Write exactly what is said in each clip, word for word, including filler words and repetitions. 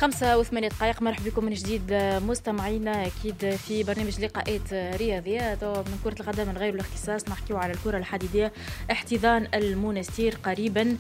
خمسة وثمانية دقائق. مرحبا بكم من جديد مستمعينا أكيد في برنامج لقاءات رياضية. من كرة القدم من غير الاختصاص نحكيو على الكرة الحديدية. احتضان المونستير قريبا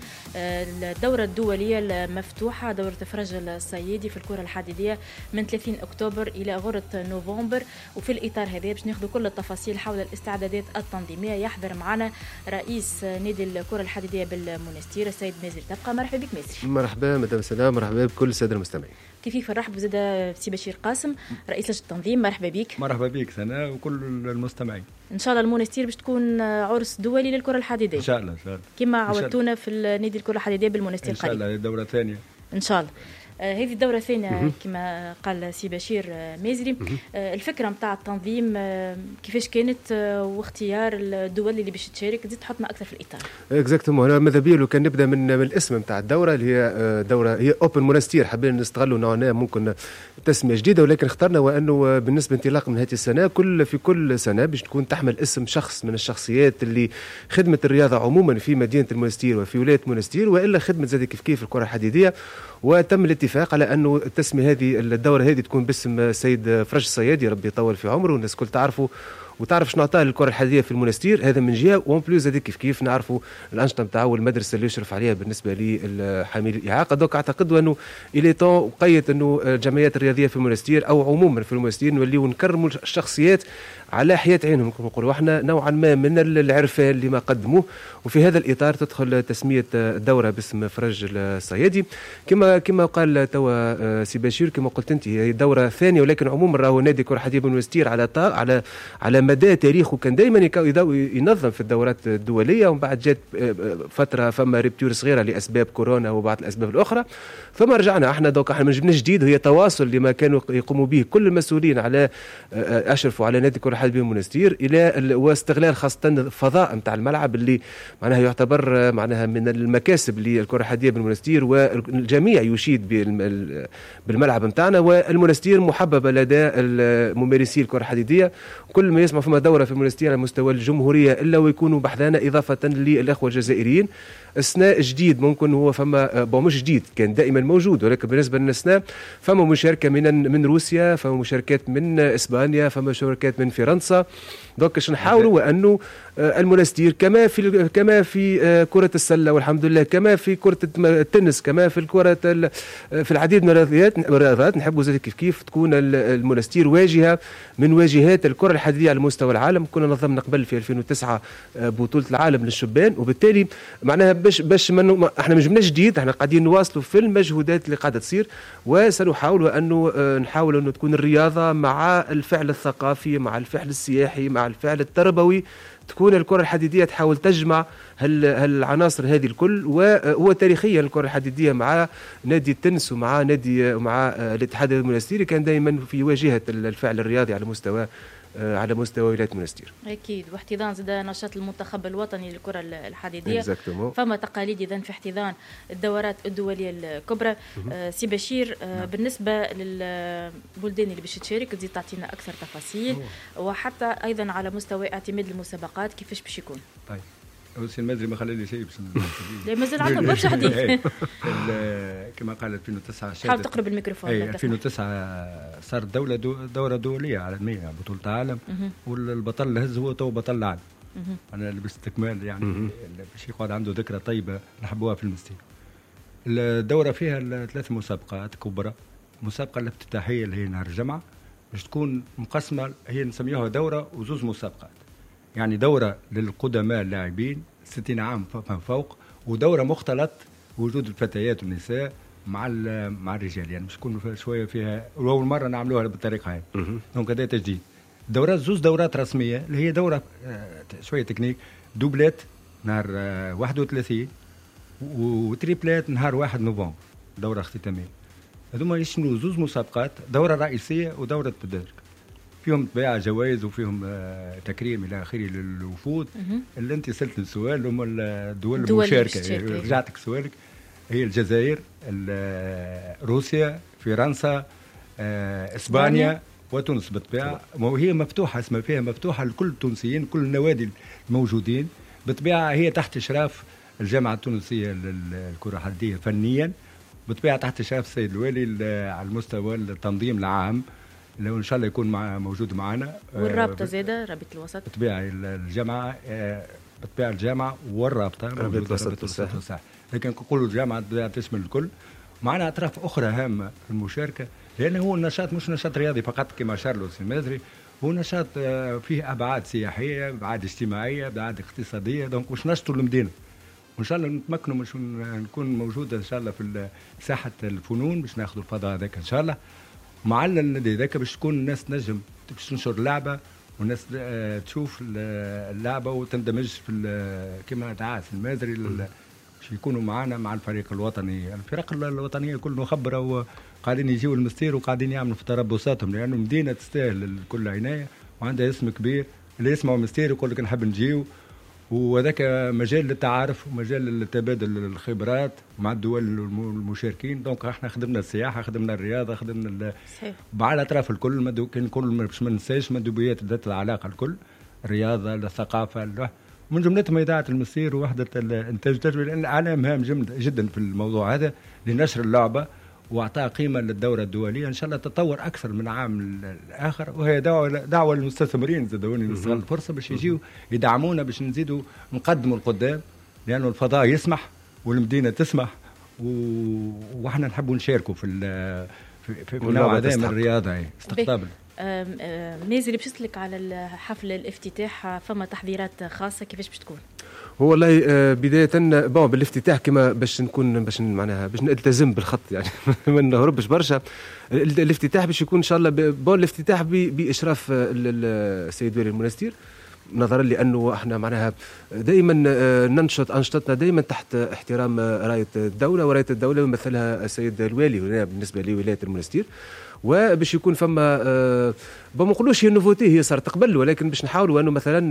الدورة الدولية المفتوحة، دورة فرج الصيادي في الكرة الحديدية من ثلاثين أكتوبر إلى غرة نوفمبر. وفي الإطار هذا باش ناخذ كل التفاصيل حول الاستعدادات التنظيمية. يحضر معنا رئيس نادي الكرة الحديدية بالمونستير السيد مازري تبقى. مرحبا بك مازري. مرحبا مدام سلام، مرحبا بكل الساده المستمعين. كيف نرحب بزاده سي بشير قاسم رئيس لجنه التنظيم. مرحبا بك. مرحبا بك سناء وكل المستمعين. ان شاء الله المونستير باش تكون عرس دولي للكره الحديديه ان شاء الله ان شاء الله كما عودتونا في النادي الكره الحديديه بالمونستير ان شاء الله دوره ثانيه ان شاء الله. آه هذه الدورة الثانية كما قال سي بشير آه مازري. آه الفكرة متاع التنظيم آه كيفاش كانت آه واختيار الدول اللي باش تشارك، تزيد تحطنا أكثر في الإطار. اكزاكتومون. أنا ماذا بيا لو كان نبدأ من, من الاسم متاع الدورة اللي هي آه دورة هي أوبن مونستير. حابين نستغلوا نوعا ممكن تسمية جديدة، ولكن اخترنا وأنه بالنسبة انطلاق من هذه السنة كل في كل سنة باش تكون تحمل اسم شخص من الشخصيات اللي خدمة الرياضة عموما في مدينة المونستير وفي ولاية المونستير، وإلا خدمة زاد كيف كيف الكرة الحديدية. وتم الاتفاق على انه التسميه هذه الدوره هذه تكون باسم السيد فرج الصيادي ربي يطول في عمره، والناس الكل تعرفوا وتعرف شنو عطاه للكره الحديديه في المونستير. هذا من جهه، وان بلوز هذيك كيف كيف نعرفوا الانشطه نتاعو والمدرسه اللي يشرف عليها بالنسبه لحامل الاعاقه. دوك اعتقد انه الي طون وقيت انه الجمعيات الرياضيه في المونستير او عموما في المونستير نوليو نكرموا الشخصيات على حياة عينهم. نقولوا احنا نوعا ما من العرفان اللي ما قدموه، وفي هذا الاطار تدخل تسميه الدوره باسم فرج الصيادي. كما كما قال توا سي بشير، كما قلت انت هي دوره ثانيه، ولكن عموما راهو نادي كره حديديه بالمونستير على على على مدى تاريخه كان دائما ينظم في الدورات الدوليه، ومن بعد جات فتره فما ريبتور صغيره لاسباب كورونا وبعض الاسباب الاخرى، فما رجعنا احنا دوك احنا من جبنا جديد. هي تواصل لما كانوا يقوموا به كل المسؤولين على اشرفوا على نادي كره حديديه بالمونستير الى واستغلال خاصه الفضاء نتاع الملعب اللي معناها يعتبر معناها من المكاسب للكره الحديديه بالمونستير، والجميع يشيد بالملعب نتاعنا. والمونستير محببه لدى الممارسي الكره الحديديه، كل ما يسمع فما دوره في المونستير على مستوى الجمهوريه الا ويكونوا بحثانا اضافه للاخوه الجزائريين. السنة جديد ممكن هو فما بون مش جديد كان دائما موجود، ولكن بالنسبه للسنة فما مشاركه من من روسيا، فما مشاركات من اسبانيا، فما مشاركات من فرنسا. دونك باش نحاولوا انه المونستير كما في كما في كره السله والحمد لله، كما في كره التنس، كما في الكره في العديد من الرياضات نحبوا زي كيف كيف تكون المونستير واجهه من واجهات الكره الحديديه على مستوى العالم. كنا نظمنا قبل في ألفين وتسعة بطوله العالم للشبان، وبالتالي معناها باش باش منو احنا ما جبناش جديد، احنا قاعدين نواصلوا في المجهودات اللي قاعده تصير، وسنحاول انه نحاول انه تكون الرياضه مع الفعل الثقافي مع الفعل السياحي مع الفعل التربوي، تكون الكرة الحديدية تحاول تجمع هالعناصر هذه الكل. وهو تاريخيا الكرة الحديدية مع نادي التنس ومع نادي مع الاتحاد المونستيري كان دائما في واجهة الفعل الرياضي على مستوى على مستوى ولاية المونستير. أكيد. واحتضان زاد نشاط المنتخب الوطني للكرة الحديدية. Exactement. فما تقاليد إذن في احتضان الدورات الدولية الكبرى. آه سي بشير، آه نعم. بالنسبة للبلدان اللي باش تشارك تزيد تعطينا أكثر تفاصيل، وحتى أيضا على مستوى اعتماد المسابقات كيفاش باش يكون. طيب سي المازري ما خلى لي شيء باش لا مازال عندنا برشا حديث. كما قال ألفين وتسعة حاول تقرب الميكروفون. ألفين وتسعة صار دولة دو دورة دولية عالمية بطولة عالم، والبطل اللي هز هو تو بطل العالم. أنا باستكمال يعني باش يقعد عنده ذكرى طيبة نحبوها في المستير. الدورة فيها ثلاث مسابقات كبرى. المسابقة الافتتاحية اللي هي نهار الجمعة باش تكون مقسمة، هي نسميوها دورة وزوز مسابقات، يعني دورة للقدماء اللاعبين ستين عام فما فوق، ودورة مختلط وجود الفتيات والنساء مع مع الرجال، يعني مش تكون شوية فيها أول مرة نعملوها بالطريقة هاي. دونك هذا تجديد. دورات زوز دورات رسمية اللي هي دورة شوية تكنيك، دوبلات نهار واحد وثلاثين وتريبلات نهار واحد نوفمبر، دورة اختتامية. هذوما يشملوا زوز مسابقات، دورة رئيسية ودورة تدرج، فيهم تباع جوائز وفيهم آه تكريم الى اخره للوفود. اللي انت سالتني السؤال هم الدول المشاركه، رجعتك سؤالك. هي الجزائر، روسيا، فرنسا، آه اسبانيا وتونس بالطبيعه. وهي مفتوحه، اسمها فيها مفتوحه لكل التونسيين، كل النوادي الموجودين بالطبيعه. هي تحت اشراف الجامعه التونسيه للكره الحديديه فنيا، بالطبيعه تحت اشراف السيد الوالي على المستوى التنظيم العام اللي ان شاء الله يكون مع موجود معنا. والرابطه زاده رابطه الوسط بالطبيعه الجامعه بالطبيعه الجامعه والرابطه رابطه الوسط والساحل، لكن نقولوا الجامعه تشمل الكل. معنا اطراف اخرى هامه في المشاركه، لان هو النشاط مش نشاط رياضي فقط كما شارلوس المازري، هو نشاط فيه ابعاد سياحيه، ابعاد اجتماعيه، ابعاد اقتصاديه، دونك واش نشطوا المدينه وان شاء الله نتمكنوا باش نكون موجوده ان شاء الله في ساحه الفنون باش ناخذوا الفضاء هذاك ان شاء الله. مع الذي ذاك باش تكون الناس تنجم باش تنشر لعبه والناس تشوف اللعبه وتندمج في كما دعا في المازري باش يكونوا معنا مع الفريق الوطني. الفرق الوطنيه كلهم خبره وقاعدين يجيوا المستير وقاعدين يعملوا في تربصاتهم، لانه مدينه تستاهل كل عنايه وعندها اسم كبير. اللي يسمعوا مستير يقول لك نحب نجيو، وذاك مجال للتعارف ومجال لتبادل الخبرات مع الدول المشاركين. دونك احنا خدمنا السياحه، خدمنا الرياضه، خدمنا على الاطراف الكل، كان كل باش ما ننساش مندوبيات ذات العلاقه الكل، الرياضه، الثقافه، من جملتهم اذاعه المسير ووحده الانتاج التجريبي، لان الاعلام هام جدا في الموضوع هذا لنشر اللعبه واعطاء قيمه للدوره الدوليه. ان شاء الله تطور اكثر من عام الاخر، وهي دعوه دعوه للمستثمرين زادوني نستغل الفرصه باش يجيوا يدعمونا باش نزيدوا نقدموا القدام، لانه الفضاء يسمح والمدينه تسمح، واحنا نحبوا نشاركوا في في, في النوع هذا من الرياضه استقطاب. مازال باش نسلك على حفل الافتتاح، فما تحضيرات خاصه كيفاش باش تكون؟ هو والله بدايه بون بالافتتاح كما باش نكون باش معناها باش نلتزم بالخط يعني ما نهربش برشا. الافتتاح باش يكون ان شاء الله بون الافتتاح باشراف السيد والي المنستير، نظرا لانه احنا معناها دائما ننشط انشطتنا دائما تحت احترام رايه الدوله، ورايه الدوله يمثلها السيد الوالي هنا بالنسبه لولايه المنستير. وباش يكون فما أه ما نقولوش هي نوفوتي، هي صارت قبل، ولكن باش نحاولوا انه مثلا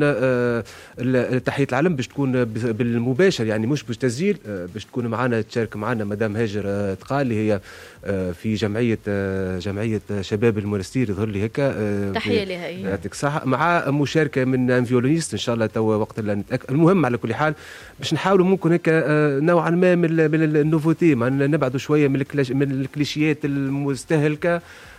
أه تحيه العلم باش تكون بالمباشر يعني مش باش تسجيل، أه باش تكون معنا تشارك معنا مدام هاجر أه تقال اللي هي أه في جمعيه أه جمعيه شباب المنستير يظهر لي هيك أه تحيه لها يعطيك الصحه، مع مشاركه من فيولونيست ان شاء الله تو وقت لا نتاكد. المهم على كل حال باش نحاولوا ممكن هيك أه نوعا ما من النوفوتي، نبعدوا شويه من الكليشيات المستهلكه.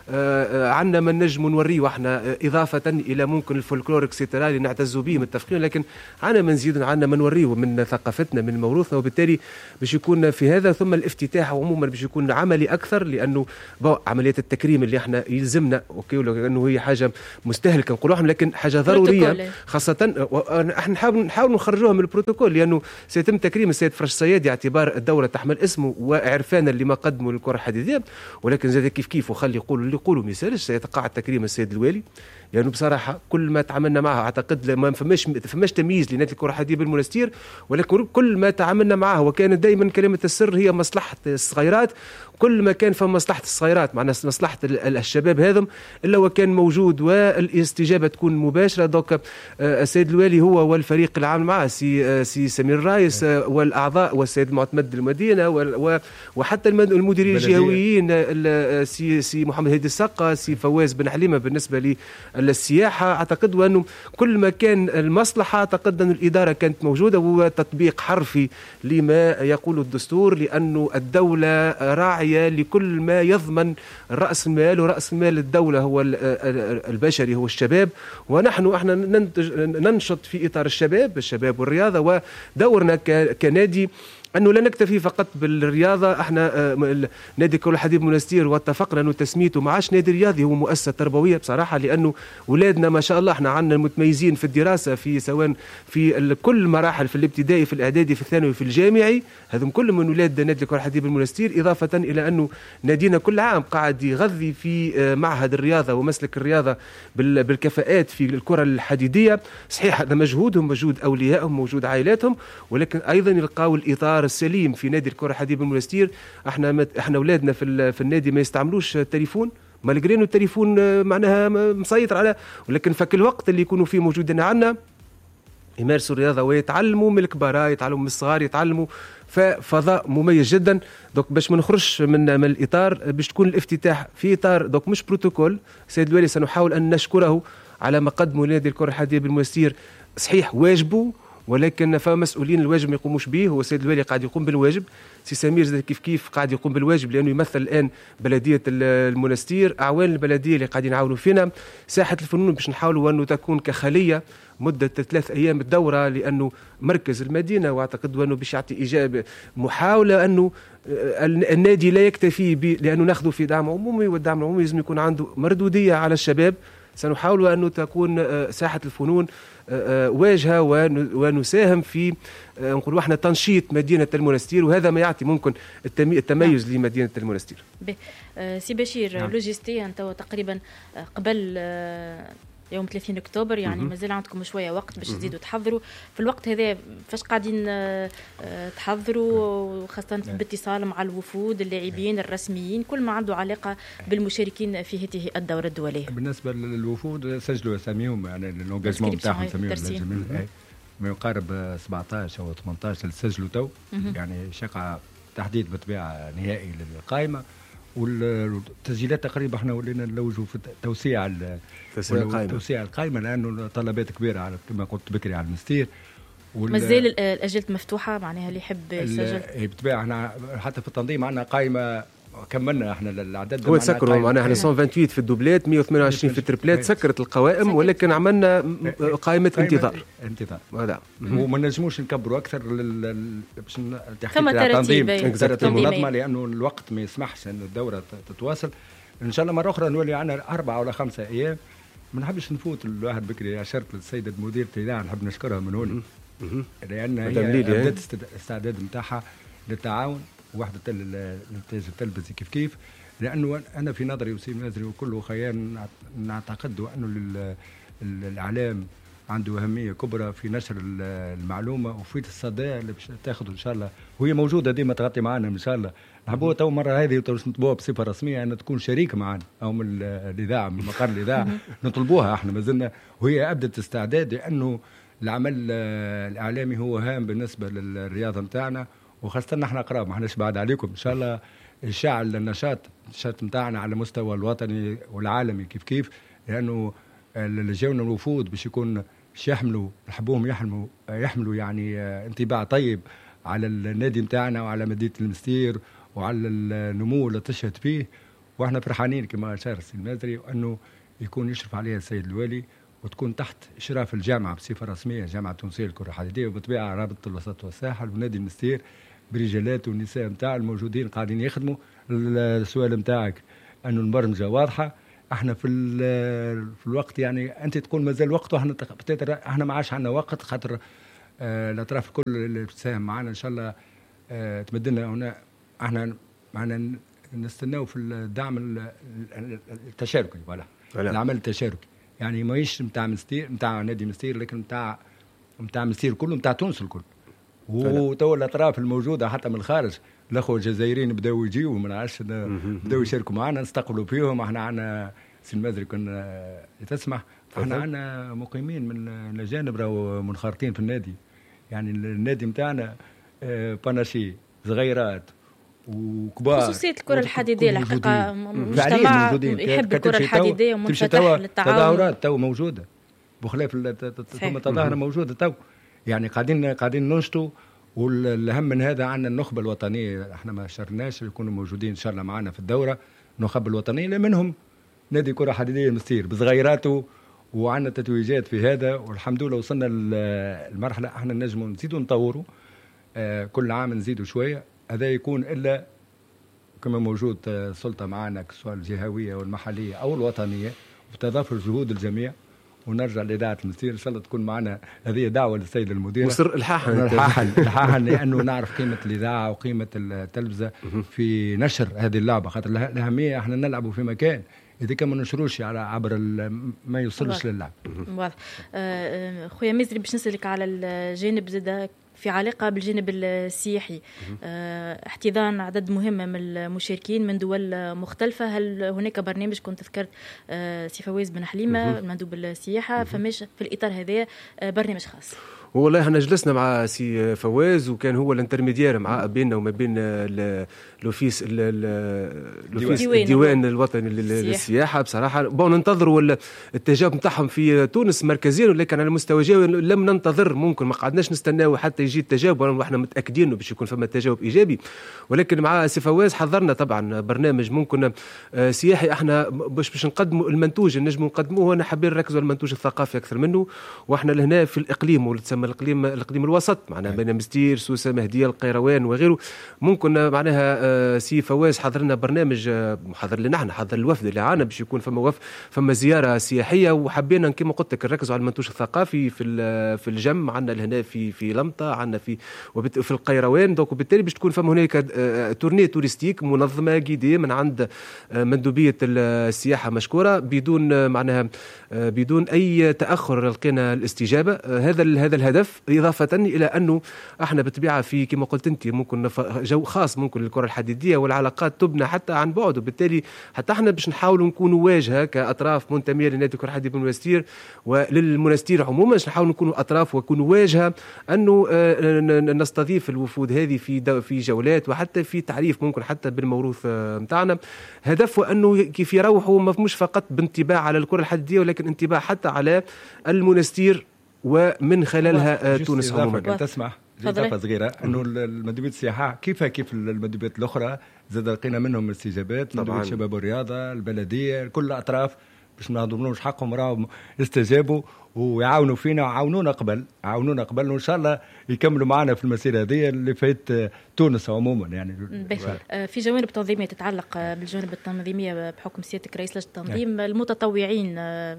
آه عندنا ما نجم نوريه احنا اضافه الى ممكن الفولكلور اكسترا اللي نعتزوا به متفقين، لكن عندنا ما نزيد، عندنا ما نوريه من ثقافتنا من موروثنا، وبالتالي باش يكون في هذا. ثم الافتتاح عموما باش يكون عملي اكثر، لانه عمليات التكريم اللي احنا يلزمنا اوكي، لانه هي حاجه مستهلكه نقولوا احنا، لكن حاجه ضروريه خاصه احنا نحاول نحاول نخرجوها من البروتوكول، لانه سيتم تكريم السيد فرش الصيادي اعتبار الدوله تحمل اسمه وعرفانا اللي ما قدموا للكره الحديديه، ولكن زاد كيف كيف وخلي يقولوا يقولوا ما يسالش سيتقاعد تكريم السيد الوالي، لانه يعني بصراحه كل ما تعاملنا معه اعتقد ما فماش فماش تمييز لنادي الكره الحديديه بالمنستير، ولكن كل ما تعاملنا معه وكانت دائما كلمه السر هي مصلحه الصغيرات، كل ما كان في مصلحه الصغيرات معنا مصلحه الشباب هذم الا وكان موجود والاستجابه تكون مباشره. دوك السيد الوالي هو والفريق العام معه سي سي سمير الرايس والاعضاء والسيد المعتمد المدينه وحتى المديرين الجهويين سي سي محمد هادي السقا، سي فواز بن حليمه بالنسبه للسياحه. اعتقد وانه كل ما كان المصلحه اعتقد ان الاداره كانت موجوده، وتطبيق حرفي لما يقول الدستور، لانه الدوله راعيه لكل ما يضمن رأس المال، ورأس المال الدولة هو البشري هو الشباب، ونحن احنا ننشط في إطار الشباب الشباب والرياضة. ودورنا كنادي أنه لا نكتفي فقط بالرياضة، احنا نادي كرة الحديد منستير واتفقنا أنه تسميته ما عادش نادي رياضي، هو مؤسسة تربوية بصراحة، لأنه أولادنا ما شاء الله احنا عندنا متميزين في الدراسة في سواء في كل مراحل، في الابتدائي في الإعدادي في الثانوي في الجامعي، هذم كلهم من أولاد نادي كرة الحديد المنستير، إضافة إلى أنه نادينا كل عام قاعد يغذي في معهد الرياضة ومسلك الرياضة بالكفاءات في الكرة الحديدية. صحيح هذا مجهودهم، مجهود أوليائهم، موجود عائلاتهم، ولكن أيضا يلقاو الإطار السليم في نادي الكرة الحديد بالمنستير. احنا مت... احنا اولادنا في في النادي ما يستعملوش التليفون، مالغري انه التليفون معناها مسيطر على، ولكن فك الوقت اللي يكونوا فيه موجودين عندنا يمارسوا الرياضه ويتعلموا من الكبار، يتعلموا من الصغار، يتعلموا ففضاء مميز جدا. دوك باش ما نخرجش من من الاطار، باش تكون الافتتاح في اطار دوك مش بروتوكول. سيد الوالي سنحاول ان نشكره على ما قدمه لنادي الكرة الحديدية بالمنستير، صحيح واجبه ولكن فما مسؤولين الواجب ما يقوموش به. هو السيد الوالي قاعد يقوم بالواجب، سي سمير زاد كيف كيف قاعد يقوم بالواجب لانه يمثل الان بلديه المنستير. اعوان البلديه اللي قاعدين يعاونوا فينا ساحه الفنون باش نحاولوا انه تكون كخليه مده ثلاث ايام الدوره، لانه مركز المدينه، واعتقد انه باش يعطي اجابه محاوله انه النادي لا يكتفي ب لانه ناخذه في دعم عمومي، والدعم العمومي لازم يكون عنده مردوديه على الشباب. سنحاول أن تكون ساحة الفنون واجهة ونساهم في نقول احنا تنشيط مدينة المنستير، وهذا ما يعطي ممكن التميز نعم. لمدينة المنستير. سي بشير نعم. لوجستيا أنت تقريبا قبل يوم ثلاثين أكتوبر يعني م-م. مازال عندكم شوية وقت باش تزيدوا تحضروا. في الوقت هذا فاش قاعدين تحضروا خاصة باتصال مع الوفود اللاعبين الرسميين كل ما عنده علاقة بالمشاركين في هذه الدورة الدولية؟ بالنسبة للوفود سجلوا أساميهم يعني الانجاجمون نتاعهم سميهم ما يقارب سبعطاش أو ثمانطاش اللي سجلوا تو يعني شقع تحديد بطبيعة نهائي للقائمة. والتسجيلات تقريبا احنا ولينا نلوجوا في توسيع القائمه توسيع القائمه لانه طلبات كبيره على كما قلت بكري على المستير. مازال الاجلة مفتوحه معناها اللي يحب يسجل بالطبيعه احنا حتى في التنظيم عندنا قائمه كملنا احنا الاعداد هو تسكروا معنا احنا مية وثمانية وثمانين في الدوبلات مية وثمانية وعشرين في التربلات سكرت القوائم ولكن عملنا قائمه انتظار انتظار هذا وما نجموش نكبروا اكثر باش ثم ترتيب المنظمه لانه الوقت ما يسمحش ان الدوره تتواصل. ان شاء الله مره اخرى نولي عندنا اربعه ولا خمسه ايام. ما نحبش نفوت الواحد بكري عشرت للسيده المدير الاذاعه نحب نشكرها من هنا لان هي بدات الاستعداد نتاعها للتعاون وحده الانتاج التلفزي كيف كيف. لانه انا في نظري وسيم نازري وكله خيان نعتقد انه الاعلام عنده اهميه كبرى في نشر المعلومه وفي الصدى اللي باش تاخذ ان شاء الله وهي موجوده ديما تغطي معنا ان شاء الله. نحبوها تو مره هذه نطلبوها بصفه رسميه ان تكون شريك معنا او من الاذاعه من مقر الاذاعه نطلبوها احنا ما زلنا وهي ابدت استعداد لانه العمل الاعلامي هو هام بالنسبه للرياضه نتاعنا وخاصة احنا قراب ما احناش بعد عليكم ان شاء الله. الشاعل النشاط النشاط نتاعنا على مستوى الوطني والعالمي كيف كيف لانه اللي جاونا الوفود باش يكون باش يحملوا نحبوهم يحملوا يحملوا يعني انطباع طيب على النادي نتاعنا وعلى مدينة المستير وعلى النمو اللي تشهد فيه. واحنا فرحانين كما اشار السي المازري انه يكون يشرف عليها السيد الوالي وتكون تحت اشراف الجامعه بصفه رسميه جامعه تونسيه للكره الحديديه وبطبيعه رابطه الوسط والساحل ونادي المستير برجالات والنساء نتاع الموجودين قاعدين يخدموا. السؤال نتاعك انه البرمجه واضحه احنا في في الوقت يعني انت تقول مازال وقت واحنا احنا ما عادش عندنا وقت خاطر اه الاطراف الكل اللي تساهم معنا ان شاء الله اه تمدلنا هنا احنا معنا نستناو في الدعم التشاركي ولا العمل التشاركي يعني ماهيش نتاع مستير نتاع نادي مستير لكن نتاع نتاع مستير كله نتاع تونس الكل. وتو الاطراف الموجوده حتى من الخارج الاخوه الجزائريين بداوا يجيوا ما نعرفش بداوا يشاركوا معنا نستقبلوا فيهم. احنا عندنا سي المازري كنا تسمح احنا عندنا مقيمين من الاجانب راهو منخرطين في النادي يعني النادي نتاعنا باناشي صغيرات وكبار خصوصية الكرة الحديدية الحقيقة مجتمع يحب الكرة الحديدية ومنفتح للتعاون. تظاهرات تو موجودة بخلاف ثم تظاهرة موجودة تو يعني قاعدين قاعدين ننشطوا. والأهم من هذا عندنا النخبة الوطنية احنا ما شرناش يكونوا موجودين إن شاء الله معنا في الدورة النخبة الوطنية منهم نادي كرة حديدية المستير بصغيراته وعندنا تتويجات في هذا والحمد لله وصلنا المرحلة احنا نجموا نزيدوا نطوروا اه كل عام نزيدوا شوية. هذا يكون إلا كما موجود سلطة معنا سواء الجهوية والمحلية أو الوطنية وتضافر جهود الجميع ونرجع لإذاعة المستير إن شاء الله تكون معنا. هذه دعوة للسيد المدير وصر الحاحن الحاحن الحاحن لأنه نعرف قيمة الإذاعة وقيمة التلفزة في نشر هذه اللعبة خاطر الأهمية احنا نلعبوا في مكان إذا كان ما ننشروش على عبر ما يوصلش للعب. واضح. خويا مازري باش نسألك على الجانب زاد في علاقة بالجانب السياحي اه احتضان عدد مهم من المشاركين من دول مختلفة. هل هناك برنامج كنت ذكرت اه سي فواز بن حليمة المندوب السياحة فماش في الإطار هذا اه برنامج خاص؟ والله احنا جلسنا مع سي فواز وكان هو الانترميديار مع بيننا وما بين لوفيس الديوان الوطني للسياحه. بصراحه بون ننتظروا التجاوب نتاعهم في تونس مركزيا، ولكن على مستوى جوي لم ننتظر، ممكن ما قعدناش نستناو حتى يجي التجاوب واحنا متاكدين انه باش يكون فما تجاوب ايجابي. ولكن مع سي فواز حضرنا طبعا برنامج ممكن سياحي احنا باش باش نقدموا المنتوج نجموا نقدموه. انا حابين نركزوا على المنتوج الثقافي اكثر منه، واحنا لهنا في الاقليم واللي تسمى الاقليم الاقليم الوسط معناها بين مستير سوسه مهديه القيروان وغيره. ممكن معناها سي فواز حضر لنا برنامج، حضر لنا احنا حضر الوفد اللي عانا باش يكون فما وفد فما زياره سياحيه، وحبينا كما قلت لك نركزوا على المنتوج الثقافي في في الجم عندنا لهنا في في لمطه عندنا في في القيروان. دونك وبالتالي باش تكون فما هناك تورنيه توريستيك منظمه جديده من عند مندوبيه السياحه مشكوره بدون معناها بدون اي تاخر لقينا الاستجابه. هذا هذا الهدف، اضافه الى انه احنا بالطبيعه في كما قلت انت ممكن جو خاص ممكن للكره الحديديه والعلاقات تبنى حتى عن بعد، وبالتالي حتى احنا باش نحاولوا نكونوا واجهه كاطراف منتميه لنادي الكره الحديديه بالمنستير وللمنستير عموما، باش نحاولوا نكونوا اطراف ونكونوا واجهه انه نستضيف الوفود هذه في في جولات وحتى في تعريف ممكن حتى بالموروث نتاعنا. هدفه انه كيف يروحوا مش فقط بانتباه على الكره الحديديه ولكن انتباه حتى على المنستير ومن خلالها تونس عموما. تسمح إضافة صغيرة أنه المندوبية السياحة كيف كيف المندوبيات الأخرى زاد لقينا منهم استجابات، مندوبية الشباب والرياضة البلدية كل الأطراف باش ما نضمنوش حقهم راهم استجابوا ويعاونوا فينا وعاونونا قبل عاونونا قبل وإن شاء الله يكملوا معنا في المسيرة هذه اللي فات تونس عموما. يعني في جوانب تنظيمية تتعلق بالجوانب التنظيمية بحكم سيادتك رئيس لجنة التنظيم المتطوعين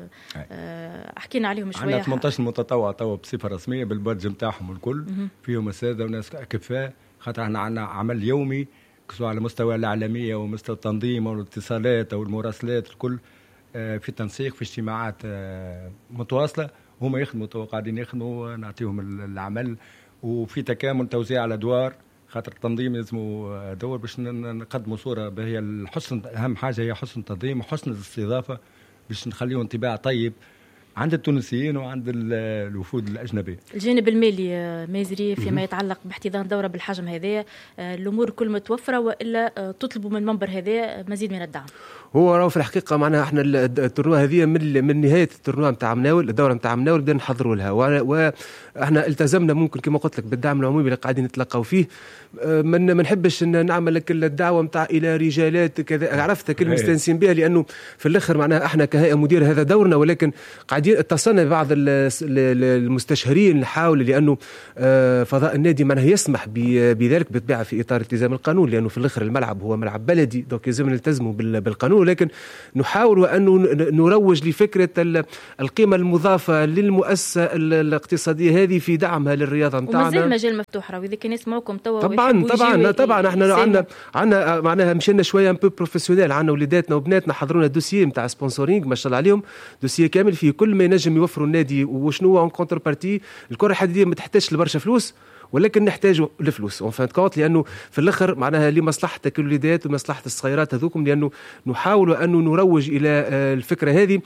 حكينا عليهم شوية. عندنا ثمانية عشر متطوع توا بصفة رسمية بالبادج نتاعهم الكل، فيهم السادة وناس كفاء، خاطر احنا عندنا عمل يومي سواء على مستوى الإعلامية ومستوى التنظيم أو الاتصالات أو المراسلات الكل في تنسيق في اجتماعات متواصلة، هم يخدموا تو قاعدين يخدموا نعطيهم العمل وفي تكامل توزيع الأدوار، خاطر التنظيم لازموا دور باش نقدموا صورة باهية. الحسن أهم حاجة هي حسن التنظيم وحسن الاستضافة باش نخليهم انطباع طيب عند التونسيين وعند الوفود الأجنبية. الجانب المالي مازري فيما يتعلق باحتضان دورة بالحجم هذا، الأمور كل متوفرة وإلا تطلبوا من المنبر هذا مزيد من الدعم؟ هو راهو في الحقيقه معناها احنا التورنوا هذه من من نهايه التورنوا نتاع مناول الدوره نتاع مناول بدنا نحضروا لها، واحنا التزمنا ممكن كما قلت لك بالدعم العمومي اللي قاعدين نتلقاو فيه. من ما نحبش نعمل لك الدعوه نتاع الى رجالات كذا، عرفت كلمه مستانسين بها لانه في الاخر معناها احنا كهيئه مدير هذا دورنا، ولكن قاعدين اتصلنا ببعض المستشارين نحاول لانه فضاء النادي معناها يسمح بذلك بالطبيعه في اطار التزام القانون، لانه في الاخر الملعب هو ملعب بلدي دونك لازم نلتزموا بالقانون، لكن نحاول أن نروج لفكرة القيمة المضافة للمؤسسة الاقتصادية هذه في دعمها للرياضة نتاعنا. ومازال المجال مفتوح راهو إذا كان يسمعوكم توا طبعا طبعا طبعا احنا عندنا عندنا معناها مشينا شوية ان بو بروفيسيونيل، عندنا وليداتنا وبناتنا حضرونا دوسيي نتاع سبونسورينغ ما شاء الله عليهم، دوسيي كامل فيه كل ما ينجم يوفروا النادي وشنو اون كونتر بارتي. الكرة الحديدية ما تحتاجش لبرشا فلوس ولكن نحتاجوا الفلوس اون فان كونت، لانه في الاخر معناها لمصلحتك الوليدات ومصلحه الصغيرات هذوكم، لانه نحاول ان نروج الى الفكره هذه.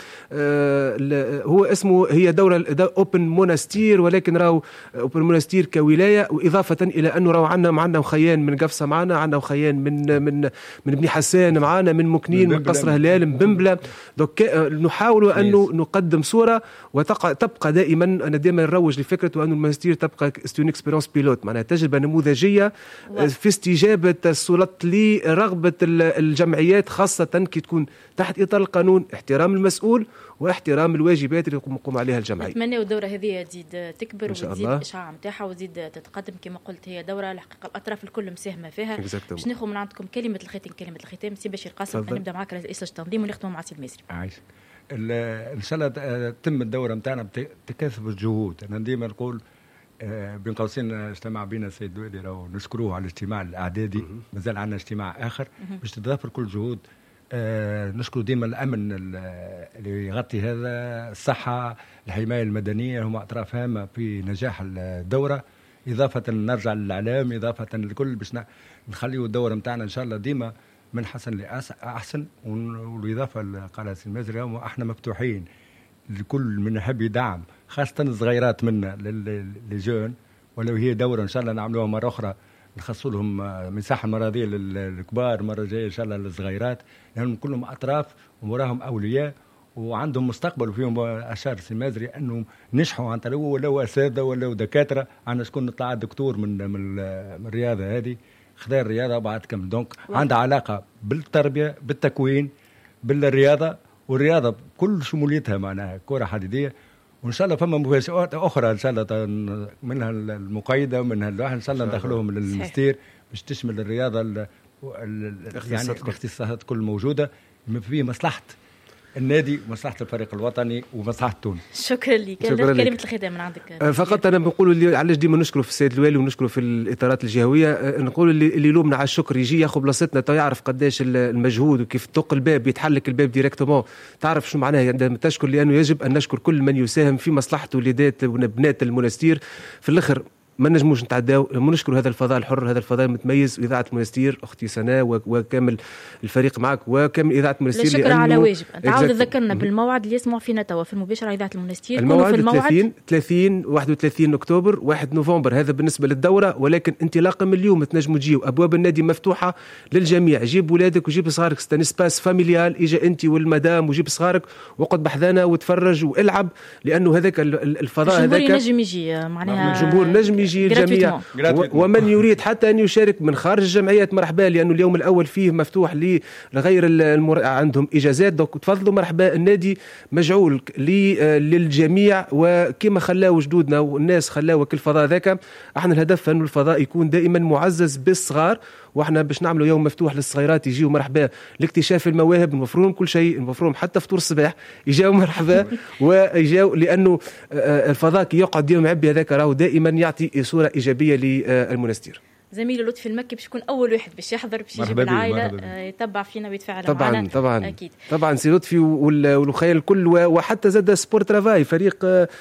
هو اسمه هي دوره اوبن مونستير، ولكن راهو اوبن مونستير كولايه، واضافه الى انه راهو عندنا معنا خيان من قفصه معنا، عندنا خيان من من من بني حسان معنا، من مكنين، من قصر هلال، من بمبله. دونك نحاول انه نقدم صوره وتبقى دائما انا دائما نروج لفكره انه المونستير تبقى ستون اكسبيرينس بيلوت، معناها تجربة نموذجية في استجابة السلطات لرغبة الجمعيات، خاصة كي تكون تحت إطار القانون، احترام المسؤول واحترام الواجبات اللي يقوم عليها الجمعية. نتمنى الدورة هذه تزيد تكبر وتزيد الإشعاع نتاعها وتزيد تتقدم. كما قلت هي دورة الحقيقة الأطراف الكل مساهمة فيها. باش ناخذ من عندكم كلمة الختام. كلمة الختام سي بشير قاسم، نبدأ معك رئيس التنظيم ونختم مع سي المازري. عايش إن شاء الله تتم الدورة نتاعنا بتكاثف الجهود. أنا ديما نقول بين قوسين اجتمع بنا السيد دويدي ونشكروه على الاجتماع الاعدادي، مازال عندنا اجتماع اخر باش تتضافر كل جهود. آه نشكر ديما الامن اللي يغطي هذا، الصحه، الحمايه المدنيه، هم اطراف هامه في نجاح الدوره، اضافه نرجع للاعلام، اضافه للكل باش نخليوا الدوره نتاعنا ان شاء الله ديما من حسن لاحسن. والاضافه اللي قالها السي المازري احنا مفتوحين لكل من يحب يدعم خاصة الصغيرات منا للجون، ولو هي دورة إن شاء الله نعملوها مرة أخرى نخصصوا لهم مساحة مرضية للكبار، مرة جاية إن شاء الله للصغيرات، لأنهم يعني كلهم أطراف ومراهم أولياء وعندهم مستقبل، وفيهم أشار سمازري أنهم نجحوا عن طريق ولو أساتذة ولو دكاترة. أنا شكون نطلع دكتور من من, من الرياضة هذه، خذا الرياضة بعد كم دونك عندها علاقة بالتربية بالتكوين بالرياضة، والرياضة بكل شموليتها معناها كرة حديدية. وإن شاء الله فما مفاجآت أخرى إن شاء الله منها المقايدة ومنها الواحد إن شاء الله ندخلوهم للمستير باش تشمل الرياضة ال يعني الاختصاصات كل موجودة فيه مصلحة النادي ومصلحة الفريق الوطني ومصلحة تونس. شكرا لك. كلمة الختام من عندك. فقط أنا بنقول اللي علاش ديما نشكره في السيد الوالي ونشكره في الإطارات الجهوية، نقول اللي اللي يلومنا على الشكر يجي ياخذ بلاصتنا تو يعرف قداش المجهود وكيف تطق الباب يتحلك الباب ديريكتومون، تعرف شو معناه عندما تشكر، لأنه يجب أن نشكر كل من يساهم في مصلحة ولادات وبنات المنستير. في الآخر ما نجموش نتعداو، نشكر هذا الفضاء الحر، هذا الفضاء المتميز، إذاعة منستير أختي سناء وكامل الفريق معك وكامل إذاعة منستير. الشكر على واجب. تعاود تذكرنا بالموعد اللي يسمعوا فينا توا في المباشر على إذاعة المنستير. الموعد في الموعد ثلاثين واحد وثلاثين أكتوبر واحد نوفمبر، هذا بالنسبة للدورة، ولكن انطلاقا من اليوم تنجموا تجيوا، أبواب النادي مفتوحة للجميع. جيب ولادك وجيب صغارك، ستان سباس فاميليال، إجا أنت والمدام وجيب صغارك وقعد بحذانا وتفرج والعب، لأنه هذاك الفضاء هذاك الجمهور نجم يجي معناها الجمهور نجم يجي الجميع، ومن يريد حتى أن يشارك من خارج الجمعيات مرحبا، لأنه اليوم الأول فيه مفتوح لغير المر... عندهم إجازات، دوك تفضلوا مرحبا. النادي مجعول للجميع، وكما خلاو جدودنا والناس خلاو كل فضاء ذاك، احنا الهدف أنه الفضاء يكون دائما معزز بالصغار، واحنا باش نعملوا يوم مفتوح للصغيرات يجيوا مرحبا لاكتشاف المواهب، نوفرهم كل شيء، نوفرهم حتى فطور الصباح يجاوا مرحبا ويجاوا، لأنه الفضاء كي يقعد يوم عبي هذاك راهو دائما يعطي صورة إيجابية للمنستير. زميلي لطفي المكي باش يكون اول واحد باش يحضر باش يجيب العائله يتبع فينا ويتفاعل طبعا معنا. طبعا اكيد طبعا سي لطفي والخيال الكل، وحتى زاد سبورت ترافاي فريق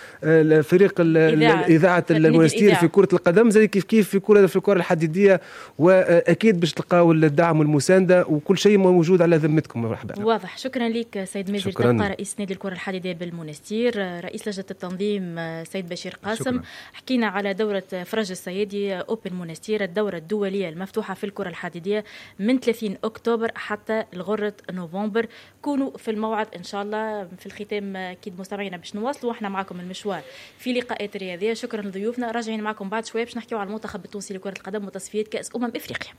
فريق اذاعه المنستير في كره القدم زي كيف كيف في كره في الكره الحديديه، واكيد باش تلقاو الدعم والمسانده وكل شيء موجود على ذمتكم. مرحبا. واضح. شكرا لك سيد مازن تبقى رئيس نادي الكره الحديديه بالمنستير، رئيس لجنه التنظيم سيد بشير قاسم. شكرا. حكينا على دوره فرج السيدي اوبن منستير، الدورة الدولية المفتوحة في الكرة الحديدية من ثلاثين أكتوبر حتى الغرة نوفمبر. كونوا في الموعد إن شاء الله. في الختام أكيد مستمعينا باش نواصلوا وإحنا معكم المشوار في لقاءات رياضية. شكرا لضيوفنا، راجعين معكم بعد شوية باش نحكيوا على المنتخب التونسي لكرة القدم وتصفيات كأس أمم إفريقيا.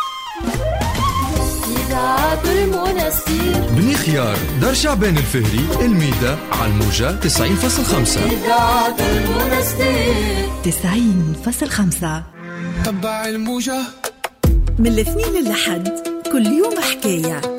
إذاعة المنستير بني خيار دار شعبان الفهري الميدة على الموجة تسعين فاصلة خمسة. إذاعة المنستير تسعين فاصلة خمسة. تبع الموجة من الاثنين للحد كل يوم حكاية.